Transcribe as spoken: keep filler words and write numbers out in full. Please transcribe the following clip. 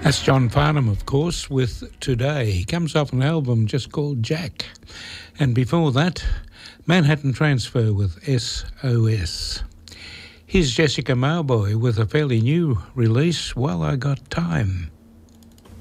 That's John Farnham, of course, with Today. He comes off an album just called Jack. And before that, Manhattan Transfer with S O S. Here's Jessica Mauboy with a fairly new release, While I Got Time.